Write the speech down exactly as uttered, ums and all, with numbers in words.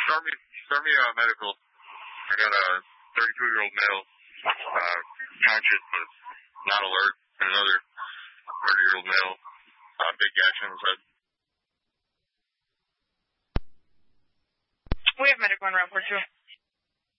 Start me, start me uh, medical. I got a thirty-two-year-old male, uh, conscious but not alert, and another thirty-year-old male, uh, big gash on his head. We have medical on route four two.